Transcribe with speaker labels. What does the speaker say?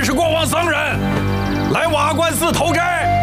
Speaker 1: 是过往僧人，来瓦官寺投斋。